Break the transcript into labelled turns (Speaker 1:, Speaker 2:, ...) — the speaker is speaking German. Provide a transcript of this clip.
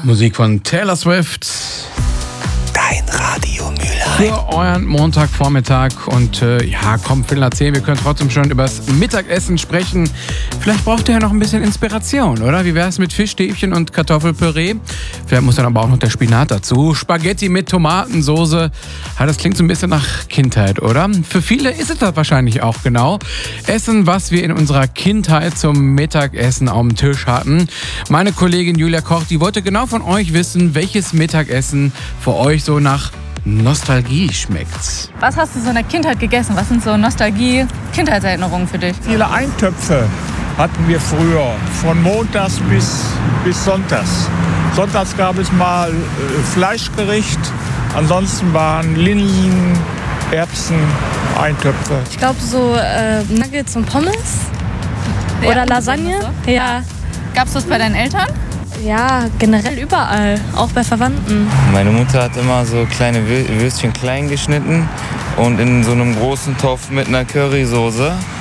Speaker 1: Musik von Taylor Swift.
Speaker 2: Dein Radio Mülheim.
Speaker 1: Für euren Montagvormittag. Und komm, Viertel nach 10, wir können trotzdem schon übers Mittagessen sprechen. Vielleicht braucht ihr ja noch ein bisschen Inspiration, oder? Wie wär's mit Fischstäbchen und Kartoffelpüree? Vielleicht muss dann aber auch noch der Spinat dazu. Spaghetti mit Tomatensoße. Ja, das klingt so ein bisschen nach Kindheit, oder? Für viele ist es das wahrscheinlich auch genau. Essen, was wir in unserer Kindheit zum Mittagessen auf dem Tisch hatten. Meine Kollegin Julia Koch, die wollte genau von euch wissen, welches Mittagessen für euch so nach Nostalgie schmeckt.
Speaker 3: Was hast du so in der Kindheit gegessen? Was sind so Nostalgie-Kindheitserinnerungen für dich?
Speaker 4: Viele Eintöpfe hatten wir früher, von montags bis sonntags. Sonntags gab es mal Fleischgericht, ansonsten waren Linsen, Erbsen, Eintöpfe.
Speaker 5: Ich glaube so Nuggets und Pommes oder Lasagne.
Speaker 3: So?
Speaker 5: Ja.
Speaker 3: Gab's das bei deinen Eltern?
Speaker 5: Ja, generell überall, auch bei Verwandten.
Speaker 6: Meine Mutter hat immer so kleine Würstchen klein geschnitten und in so einem großen Topf mit einer Currysoße